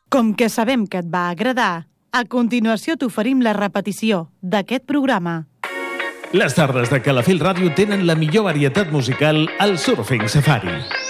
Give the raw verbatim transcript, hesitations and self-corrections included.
Com que sabem que et va agradar, a continuació t'oferim la repetició d'aquest programa. Les tardes de Calafell Ràdio tenen la millor varietat musical al Surfing Safari.